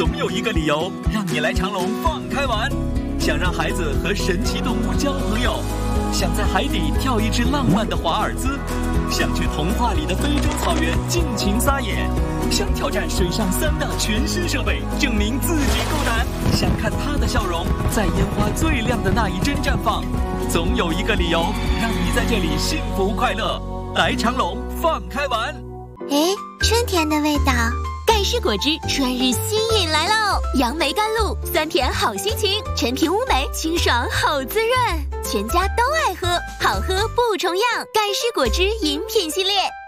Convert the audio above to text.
总有一个理由让你来长隆放开玩。想让孩子和神奇动物交朋友，想在海底跳一支浪漫的华尔兹，想去童话里的非洲草原尽情撒野，想挑战水上3大全新设备，证明自己够胆，想看他的笑容在烟花最亮的那一帧绽放。总有一个理由让你在这里幸福快乐。来长隆放开玩。 春天的味道， 盖世果汁春日新饮来喽！杨梅甘露，酸甜好心情，陈皮乌梅，清爽好滋润，全家都爱喝，好喝不重样。盖世果汁饮品系列。